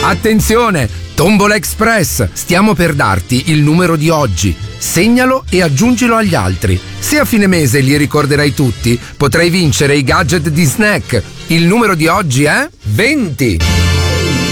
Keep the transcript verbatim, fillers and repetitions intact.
Attenzione! Tombola Express! Stiamo per darti il numero di oggi. Segnalo e aggiungilo agli altri. Se a fine mese li ricorderai tutti, potrai vincere i gadget di Snack. Il numero di oggi è venti.